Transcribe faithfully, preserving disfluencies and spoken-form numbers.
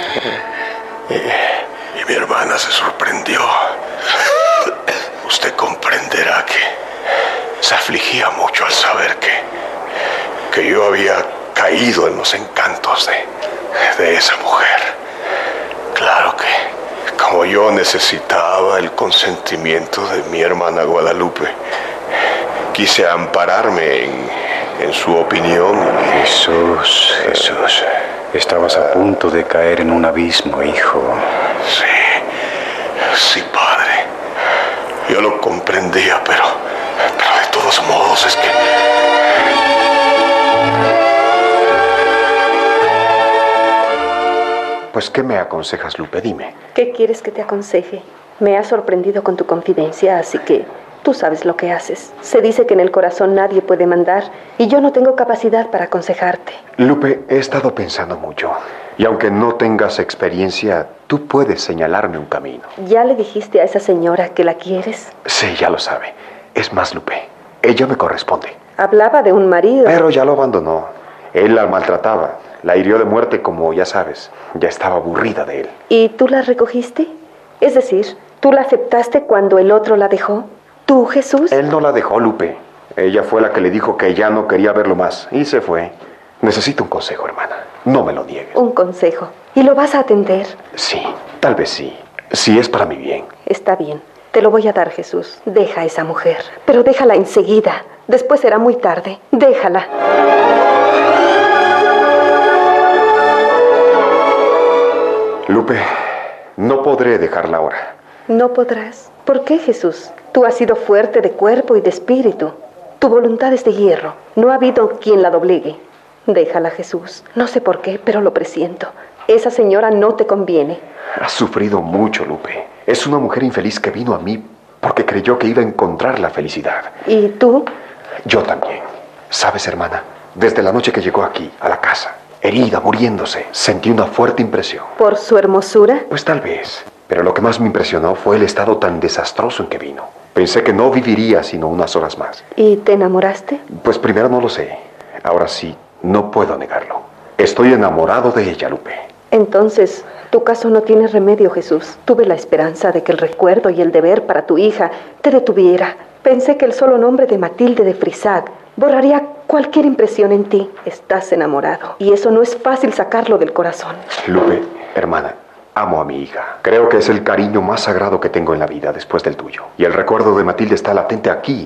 Y mi hermana se sorprendió. Usted comprenderá que se afligía mucho al saber que, que yo había caído en los encantos de, de esa mujer. Claro que, como yo necesitaba el consentimiento de mi hermana Guadalupe, quise ampararme en, en su opinión. Jesús, Jesús, estabas a punto de caer en un abismo, hijo. Sí, sí, padre. Yo lo comprendía, pero, pero de todos modos es que... Pues, ¿qué me aconsejas, Lupe? Dime. ¿Qué quieres que te aconseje? Me has sorprendido con tu confidencia, así que tú sabes lo que haces. Se dice que en el corazón nadie puede mandar, y yo no tengo capacidad para aconsejarte. Lupe, he estado pensando mucho. Y aunque no tengas experiencia, tú puedes señalarme un camino. ¿Ya le dijiste a esa señora que la quieres? Sí, ya lo sabe. Es más, Lupe, ella me corresponde. Hablaba de un marido. Pero ya lo abandonó. Él la maltrataba. La hirió de muerte, como ya sabes. Ya estaba aburrida de él. ¿Y tú la recogiste? Es decir, ¿tú la aceptaste cuando el otro la dejó? ¿Tú, Jesús? Él no la dejó, Lupe. Ella fue la que le dijo que ya no quería verlo más. Y se fue. Necesito un consejo, hermana. No me lo niegues. Un consejo. ¿Y lo vas a atender? Sí, tal vez sí. Si es para mi bien. Está bien. Te lo voy a dar, Jesús. Deja a esa mujer. Pero déjala enseguida. Después será muy tarde. Déjala. Lupe, no podré dejarla ahora. No podrás. ¿Por qué, Jesús? Tú has sido fuerte de cuerpo y de espíritu. Tu voluntad es de hierro. No ha habido quien la doblegue. Déjala, Jesús. No sé por qué, pero lo presiento. Esa señora no te conviene. Ha sufrido mucho, Lupe. Es una mujer infeliz que vino a mí porque creyó que iba a encontrar la felicidad. ¿Y tú? Yo también. ¿Sabes, hermana? Desde la noche que llegó aquí, a la casa, herida, muriéndose, sentí una fuerte impresión. ¿Por su hermosura? Pues tal vez. Pero lo que más me impresionó fue el estado tan desastroso en que vino. Pensé que no viviría sino unas horas más. ¿Y te enamoraste? Pues primero no lo sé. Ahora sí, no puedo negarlo. Estoy enamorado de ella, Lupe. Entonces, tu caso no tiene remedio, Jesús. Tuve la esperanza de que el recuerdo y el deber para tu hija te detuviera. Pensé que el solo nombre de Matilde de Frisac borraría cualquier impresión en ti. Estás enamorado, y eso no es fácil sacarlo del corazón. Lupe, hermana, amo a mi hija. Creo que es el cariño más sagrado que tengo en la vida después del tuyo. Y el recuerdo de Matilde está latente aquí,